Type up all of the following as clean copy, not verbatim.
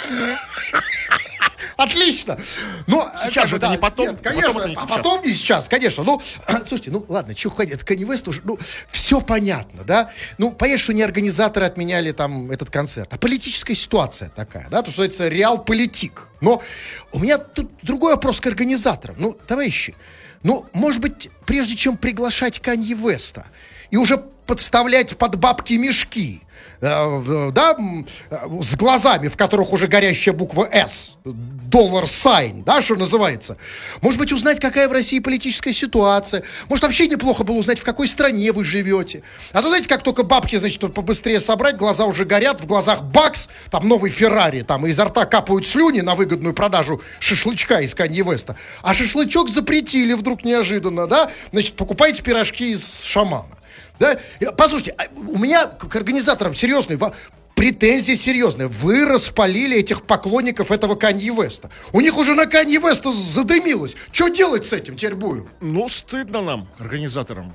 Отлично. Ну, сейчас же это не потом. Нет, конечно, потом это не а сейчас. потом не сейчас, конечно. Ну, слушайте, ну ладно, что ходит, это Kanye West уже, ну, все понятно, да? Ну, понятно, что не организаторы отменяли там этот концерт, а политическая ситуация такая, да? То, что это реал-политик. Но у меня тут другой вопрос к организаторам. Ну, товарищи, ну, может быть, прежде чем приглашать Kanye West'а и уже подставлять под бабки мешки, да, с глазами, в которых уже горящая буква «С», доллар сайн, да, что называется. Может быть, узнать, какая в России политическая ситуация. Может, вообще неплохо было узнать, в какой стране вы живете. А то, знаете, как только бабки, значит, побыстрее собрать, глаза уже горят, в глазах бакс, там новый Феррари, там изо рта капают слюни на выгодную продажу шашлычка из Канье Веста. А шашлычок запретили вдруг неожиданно, да? Значит, покупайте пирожки из шамана. Да? Послушайте, у меня к организаторам серьезные претензии серьезные. Вы распалили этих поклонников этого Канье Веста. У них уже на Канье Веста задымилось. Что делать с этим теперь будем? Ну, стыдно нам, организаторам.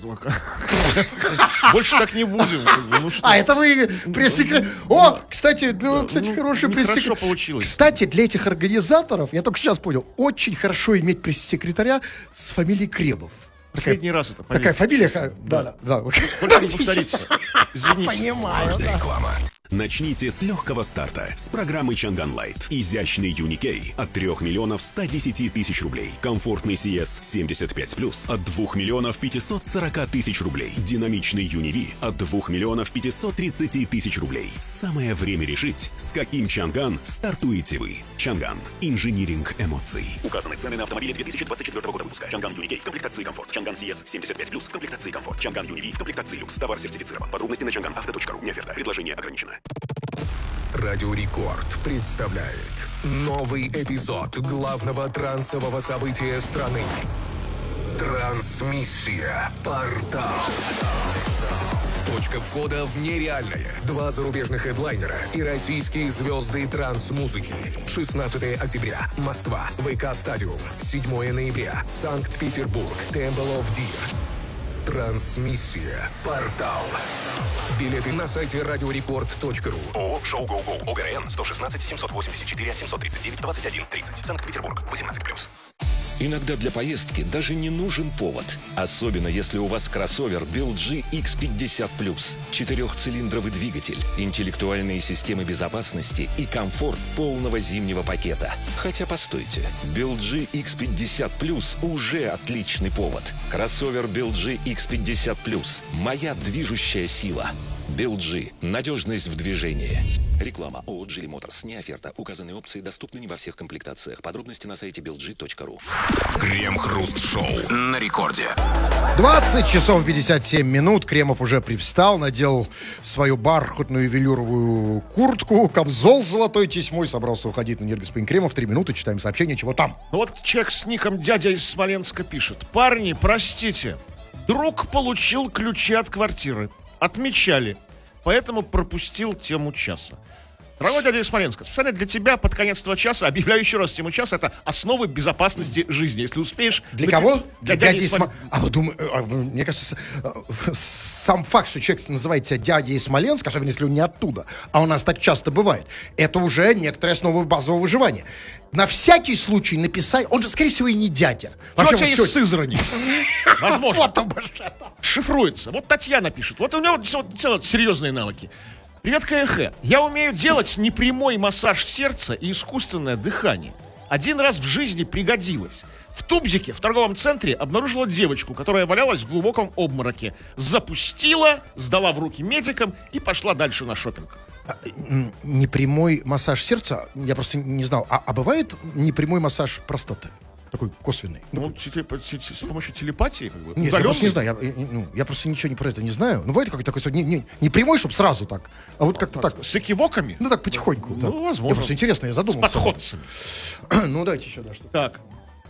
Больше так не будем. А это вы пресс-секретарь. О, кстати, хороший пресс-секретарь. Хорошо получилось. Кстати, для этих организаторов, я только сейчас понял, очень хорошо иметь пресс-секретаря с фамилией Кремов. Последний раз это. Такая фамилия? Да. Больше не повторится. Извините. Понимаю. Реклама. Начните с легкого старта с программы Чанган Лайт. Изящный Юникей от 3 миллионов 110 тысяч рублей. Комфортный CS 75+, от 2 миллионов 540 тысяч рублей. Динамичный Юниви от 2 миллионов 530 тысяч рублей. Самое время решить, с каким Чанган стартуете вы. Чанган. Инжиниринг эмоций. Указаны цены на автомобили 2024 года выпуска. Чанган Юникей в комплектации комфорт. Чанган CS 75+, в комплектации комфорт. Чанган Юниви в комплектации люкс. Товар сертифицирован. Подробности на changanauto.ru. Не оферта. Предложение ограничено. Радио Рекорд представляет новый эпизод главного трансового события страны. Трансмиссия. Портал. Точка входа в нереальное. 2 зарубежных хедлайнера и российские звезды транс-музыки. 16 октября. Москва. ВК Стадиум. 7 ноября. Санкт-Петербург. Temple of Deer. Трансмиссия. Портал. Билеты на сайте радиорекорд.ру. ООО «Шоу Гоу-Гоу». ОГРН 116 784 739 21 30. Санкт-Петербург. 18+. Иногда для поездки даже не нужен повод. Особенно если у вас кроссовер BLG X50+. 4-цилиндровый двигатель, интеллектуальные системы безопасности и комфорт полного зимнего пакета. Хотя постойте, BLG X50+, уже отличный повод. Кроссовер BLG X50+. Моя движущая сила. BLG. Надежность в движении. Реклама. ООО «Джили Моторс». Не оферта. Указанные опции доступны не во всех комплектациях. Подробности на сайте BLG.ru. Крем-хруст-шоу на рекорде. 20 часов 57 минут. Кремов уже привстал, надел свою бархатную велюровую куртку, камзол с золотой тесьмой, собрался уходить на нее. Господин Кремов. 3 минуты, читаем сообщение, чего там. Вот человек с ником «Дядя из Смоленска» пишет: парни, простите, друг получил ключи от квартиры. Отмечали, поэтому пропустил тему часа. Дорогой дядя из Смоленска, специально для тебя под конец этого часа объявляю еще раз тему часа. Это основы безопасности жизни. Если успеешь... Для кого? Для дяди из Смоленска. А вы думаете, мне кажется, сам факт, что человек называет себя дядей из Смоленска, особенно если он не оттуда, а у нас так часто бывает, это уже некоторая основа базового выживания. На всякий случай написать... Он же, скорее всего, и не дядя. Тетя из Сызрани. Возможно. Вот Шифруется. Вот Татьяна пишет. Вот у него серьезные навыки. Привет, КХ. Я умею делать непрямой массаж сердца и искусственное дыхание. Один раз в жизни пригодилось. В Тубзике, в торговом центре, обнаружила девочку, которая валялась в глубоком обмороке. Запустила, сдала в руки медикам и пошла дальше на шопинг. Непрямой массаж сердца, я просто не знал. А бывает непрямой массаж простаты? Такой косвенный. Ну, с помощью телепатии, как бы. Нет, я просто не знаю. Я просто ничего про это не знаю. Ну, бывает какой-то такой не прямой, чтобы сразу так, а вот как-то так. С экивоками? Ну, так потихоньку. Ну, так. возможно. Мне просто интересно, я задумался. С подходцами. Ну, дайте еще, да, что-то. Так.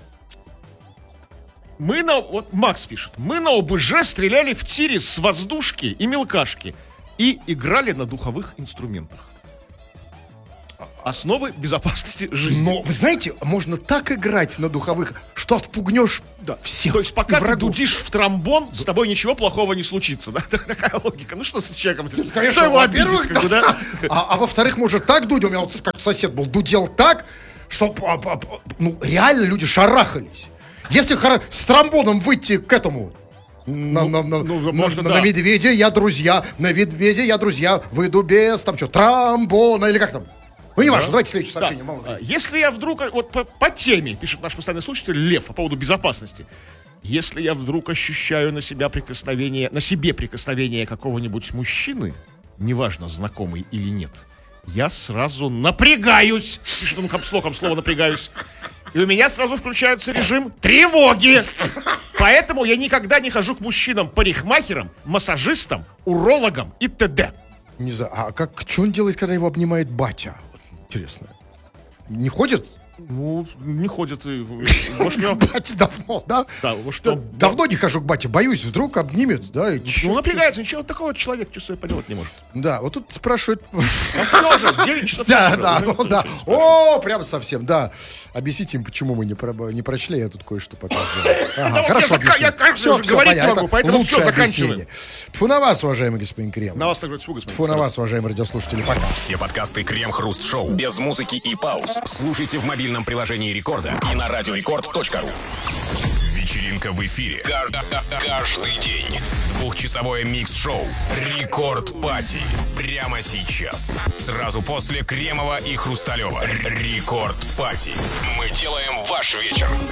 Вот Макс пишет. Мы на ОБЖ стреляли в тире с воздушки и мелкашки и играли на духовых инструментах. основы безопасности жизни. Но, вы знаете, можно так играть на духовых, что отпугнешь всех. То есть пока ты врагов. дудишь в тромбон, с тобой ничего плохого не случится, да? Такая логика. Ну что с человеком? Конечно, Кто его обидит, во-первых, как бы, да? А во-вторых, может так дудь, у меня вот как сосед был, дудел так, что реально люди шарахались. Если с тромбоном выйти к этому, на медведя я друзья, на медведя я друзья, выйду без там что, тромбона или как там. Ну, не важно, давайте следующее сообщение. Если я вдруг, вот по теме, пишет наш постоянный слушатель Лев по поводу безопасности. Если я вдруг ощущаю на себе прикосновение какого-нибудь мужчины, неважно, знакомый или нет, я сразу напрягаюсь. Пишет он капслоком слово «напрягаюсь». И у меня сразу включается режим тревоги. Поэтому я никогда не хожу к мужчинам-парикмахерам, массажистам, урологам и т.д. Не знаю, что он делает, когда его обнимает батя? Интересно. Не ходит? Ну, не ходит. Может, Батя давно, да? Да, что? Давно не хожу к бате, боюсь, вдруг обнимет, да? И Ну, напрягается, ничего такого человек чувствует поделать не может. Да, вот тут спрашивают... А что же, 9 часов. Да. О, прям совсем, да. Объясните им, почему мы не прочли, я тут кое-что пока сделал. Хорошо, я, кажется, уже говорить не могу, поэтому все, заканчиваем. Тьфу на вас, уважаемый господин Крем. На вас также тьфу, господин. Тьфу на вас, уважаемые радиослушатели, пока. Все подкасты Крем-Хруст-Шоу без музыки и пауз слушайте в мобильном приложении Рекорда и на радиорекорд.ру. Вечеринка в эфире. Каждый день. 2-часовое микс-шоу Рекорд Пати. Прямо сейчас. Сразу после Кремова и Хрусталева. Рекорд Пати. Мы делаем ваш вечер.